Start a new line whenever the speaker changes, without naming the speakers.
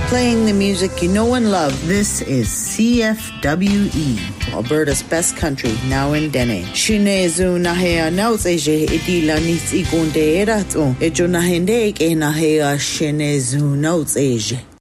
Playing the music you know and love. This is CFWE, Alberta's best country, now in Dene. Shinezu nahea nauzeje idila nits igunde erato. Ejo nahende ke nahea shinezu nauzeje.